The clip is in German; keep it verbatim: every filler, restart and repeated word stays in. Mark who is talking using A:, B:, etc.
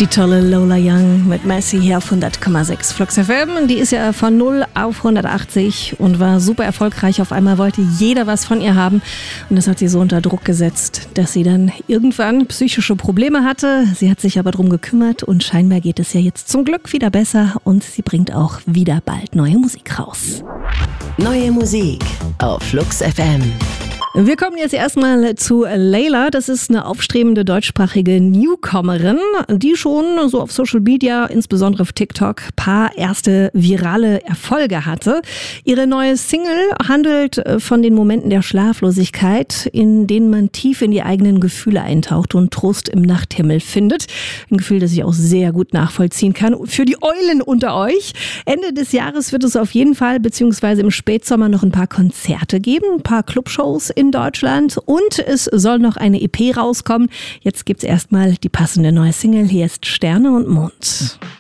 A: Die tolle Lola Young mit Messi hier auf hundert Komma sechs Flux F M. Die ist ja von null auf hundertachtzig und war super erfolgreich. Auf einmal wollte jeder was von ihr haben. Und das hat sie so unter Druck gesetzt, dass sie dann irgendwann psychische Probleme hatte. Sie hat sich aber drum gekümmert und scheinbar geht es ja jetzt zum Glück wieder besser. Und sie bringt auch wieder bald neue Musik raus.
B: Neue Musik auf Flux F M.
A: Wir kommen jetzt erstmal zu Layla. Das ist eine aufstrebende deutschsprachige Newcomerin, die schon so auf Social Media, insbesondere auf TikTok, paar erste virale Erfolge hatte. Ihre neue Single handelt von den Momenten der Schlaflosigkeit, in denen man tief in die eigenen Gefühle eintaucht und Trost im Nachthimmel findet. Ein Gefühl, das ich auch sehr gut nachvollziehen kann. Für die Eulen unter euch. Ende des Jahres wird es auf jeden Fall, beziehungsweise im Spätsommer noch ein paar Konzerte geben, ein paar Clubshows in Deutschland und es soll noch eine E P rauskommen. Jetzt gibt's erstmal die passende neue Single. Hier ist Sterne und Mond.